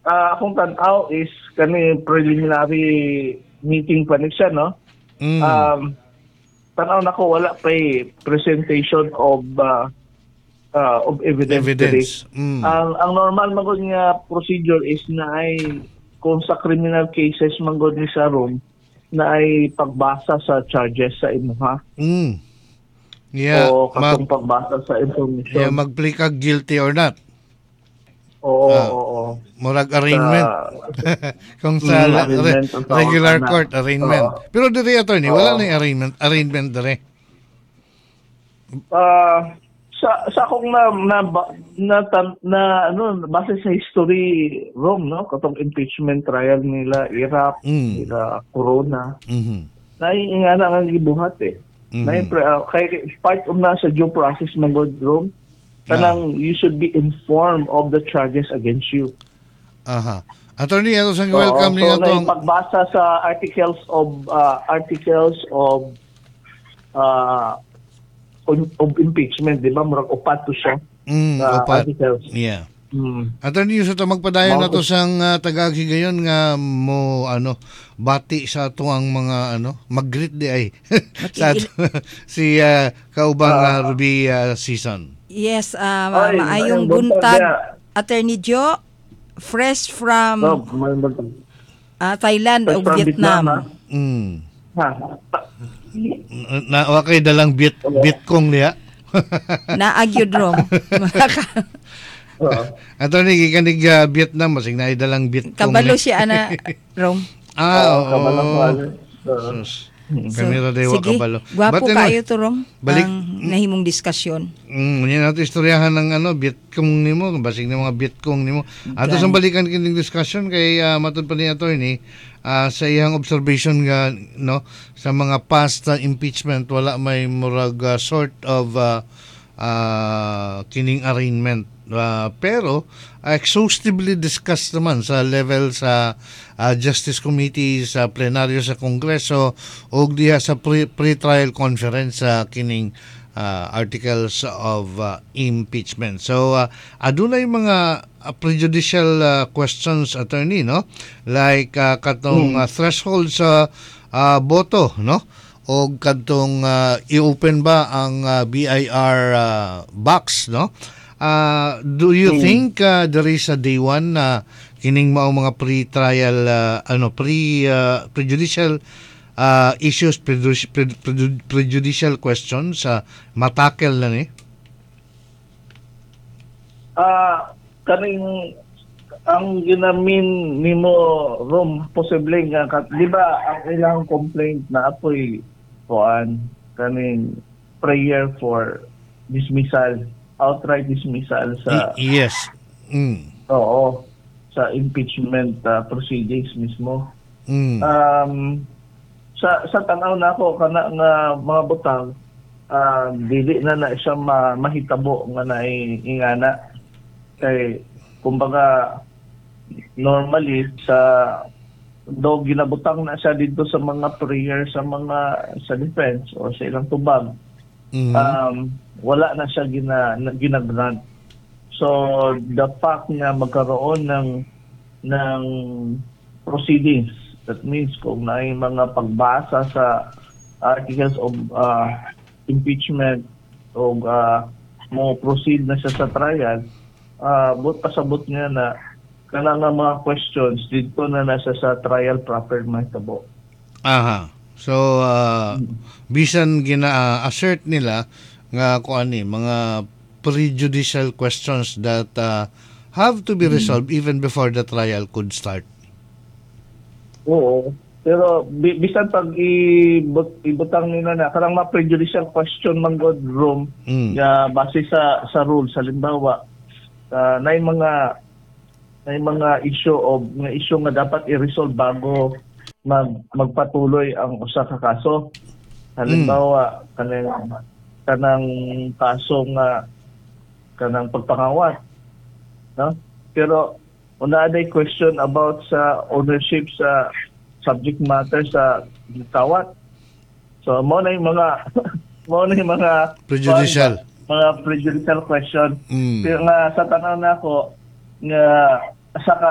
akong tanaw is kani preliminary meeting pa ni siya, no? Tanaw na ko wala pa presentation of evidence. Ang normal magod nga procedure is na ay kung sa criminal cases magod ni sa room na ay pagbasa sa charges sa imuha. Yeah, o katong pagbasa sa information. Yeah, mag-plead ka guilty or not. Oo. Murag arraignment. Kung sa regular court, arraignment. Pero diri attorney, wala na arraignment diri. Sa akong base sa history wrong, no, katong impeachment trial nila Iraq, nila Corona, naiinga na ang gibuhat kay part of na sa due process magod wrong, kanang you should be informed of the charges against you. Attorney, ano sang welcome niya tong pagbasa sa articles of impeachment, di ba? Murag upat to siya. Upat. Articles. Yeah. Attorney, sa to magpadayon na to sang tagagi gayon nga mo bati sa ato ang mga mag-greet di ay sa si kaubang Ruby season. Yes, maayong buntag Attorney Joe, fresh from Thailand o Vietnam. Na wakay dalang bitkong niya. Naagyod rom. Attorney, gikandig Vietnam, masing na dalang bitkong. Kabalo siya na rom. Kami radewa kabalo. Gwapo kayo to rom. Balik nahimong diskusyon. Yan natin istoryahan ng bitkong nimo, basing ng mga bitkong nimo. Ato sang balikan kining discussion kay matud pa ni attorney sa iyang observation nga sa mga past impeachment wala may murag sort of kining arraignment. Pero exhaustively discussed naman sa level sa Justice Committee, sa plenaryo sa Kongreso o diha sa pre-trial conference sa kining articles of impeachment. So adunay mga prejudicial questions, attorney, no? Like katong threshold sa boto, no? O katong i-open ba ang BIR box, no? Do you think there is a day one na kining mao mga pre-trial prejudicial issues, prejudicial questions matakel na ni? Kaning ang ginamin nimo room posible nga di ba ang ilang complaint na apoy kaning prayer for dismissal, outright dismissal sa yes. Oo, sa impeachment proceedings mismo. Sa tanaw na ako kana nga mga butang dili na siya mahitabo nga ingana kay kumbaga normally sa ginabutang na siya dito sa mga prayer sa defense o sa ilang tubag. Wala na siya ginagrant. So the fact na magkaroon ng proceedings, that means kung na mga pagbasa sa articles of impeachment o mo proceed na siya sa trial, pasabot niya na kanang mga questions dito na nasa sa trial proper mahitabo. So bisan gina-assert nila nga mga prejudicial questions that have to be resolved even before the trial could start. Oo. Pero bisan pag ibutang nila na karang mga prejudicial question man god room base sa rules, halimbawa na mga issue nga dapat i-resolve bago magpatuloy ang usa ka kaso. Halimbawa kanang kaso nga kanang pagpangawat, no? Pero una day question about sa ownership sa subject matter sa kawat. So mo na yung mga prejudicial question. Pero nga sa tanaw na ako nga